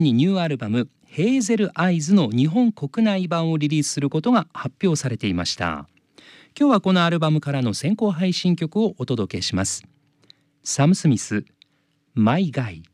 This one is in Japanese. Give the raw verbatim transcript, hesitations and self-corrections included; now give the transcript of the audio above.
にニューアルバムヘーゼルアイズの日本国内版をリリースすることが発表されていました。今日はこのアルバムからの先行配信曲をお届けします。サム・スミス、マイ・ガイ。